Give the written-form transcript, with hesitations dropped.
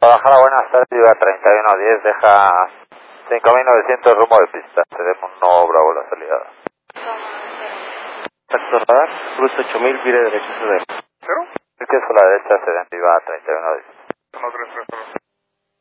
Guadalajara, buenas tardes, Viva 3110, deja 5900 rumbo de pista, tenemos un nuevo Bravo la salida. Taxo radar, cruce 8000, vire derecho ceder. ¿Cero? El que es por la derecha, se den Viva 3110. 133.